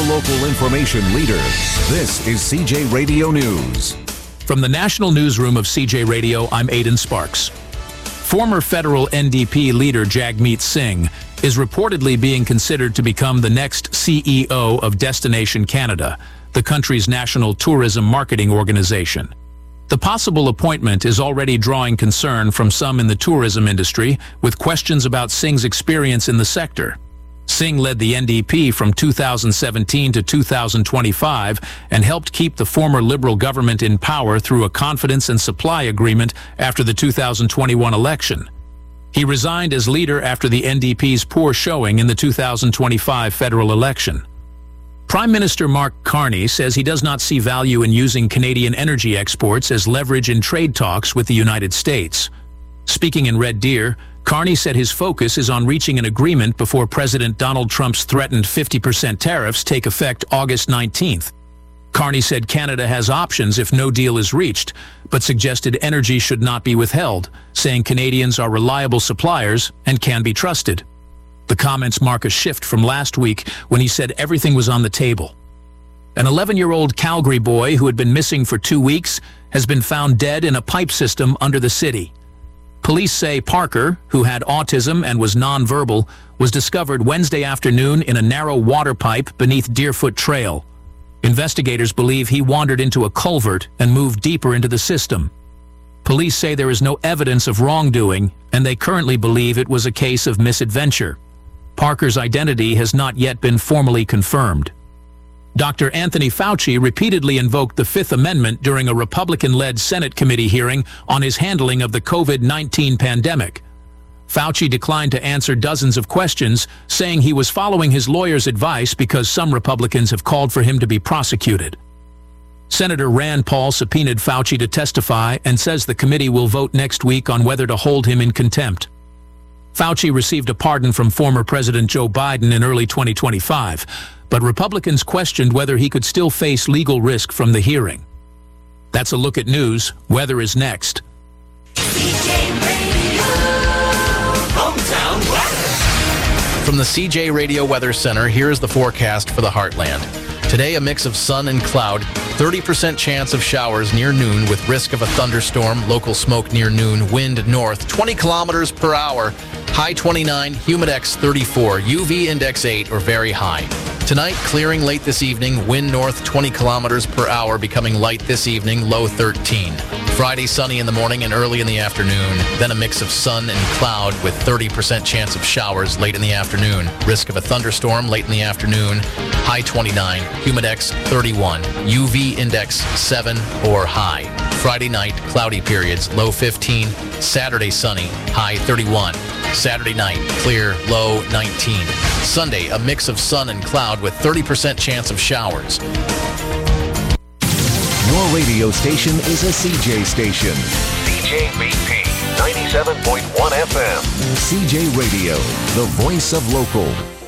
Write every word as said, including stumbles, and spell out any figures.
local information leader. This is C J Radio News. From the National Newsroom of C J Radio, I'm Aidan Sparks. Former federal N D P leader Jagmeet Singh is reportedly being considered to become the next C E O of Destination Canada, the country's national tourism marketing organization. The possible appointment is already drawing concern from some in the tourism industry, with questions about Singh's experience in the sector. Singh led the N D P from two thousand seventeen to two thousand twenty-five and helped keep the former Liberal government in power through a confidence and supply agreement after the two thousand twenty-one election. He resigned as leader after the N D P's poor showing in the two thousand twenty-five federal election. Prime Minister Mark Carney says he does not see value in using Canadian energy exports as leverage in trade talks with the United States. Speaking in Red Deer, Carney said his focus is on reaching an agreement before President Donald Trump's threatened fifty percent tariffs take effect August nineteenth. Carney said Canada has options if no deal is reached, but suggested energy should not be withheld, saying Canadians are reliable suppliers and can be trusted. The comments mark a shift from last week when he said everything was on the table. An eleven-year-old Calgary boy who had been missing for two weeks has been found dead in a pipe system under the city. Police say Parker, who had autism and was nonverbal, was discovered Wednesday afternoon in a narrow water pipe beneath Deerfoot Trail. Investigators believe he wandered into a culvert and moved deeper into the system. Police say there is no evidence of wrongdoing, and they currently believe it was a case of misadventure. Parker's identity has not yet been formally confirmed. Doctor Anthony Fauci repeatedly invoked the Fifth Amendment during a Republican-led Senate committee hearing on his handling of the COVID nineteen pandemic. Fauci declined to answer dozens of questions, saying he was following his lawyer's advice because some Republicans have called for him to be prosecuted. Senator Rand Paul subpoenaed Fauci to testify and says the committee will vote next week on whether to hold him in contempt. Fauci received a pardon from former President Joe Biden in early twenty twenty-five, but Republicans questioned whether he could still face legal risk from the hearing. That's a look at news. Weather is next. From the C J Radio Weather Center, here's the forecast for the Heartland. Today, a mix of sun and cloud, thirty percent chance of showers near noon with risk of a thunderstorm, local smoke near noon, wind north, twenty kilometers per hour, high twenty-nine, humidex thirty-four, U V index eight or very high. Tonight, clearing late this evening, wind north twenty kilometers per hour, becoming light this evening, low thirteen. Friday, sunny in the morning and early in the afternoon, then a mix of sun and cloud with thirty percent chance of showers late in the afternoon. Risk of a thunderstorm late in the afternoon, high twenty-nine, humidex thirty-one, U V index seven or high. Friday night, cloudy periods, low fifteen. Saturday, sunny, high thirty-one. Saturday night, clear, low nineteen. Sunday, a mix of sun and cloud with thirty percent chance of showers. Your radio station is a C J station. C J B P ninety-seven point one F M. C J Radio, the voice of local.